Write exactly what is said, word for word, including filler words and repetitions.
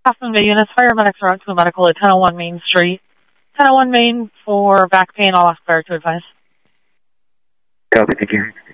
Hoffman Bay units, paramedics are out to a medical at ten oh one Main Street. ten oh one Main for back pain. I'll ask fire to advise. Copy, thank you.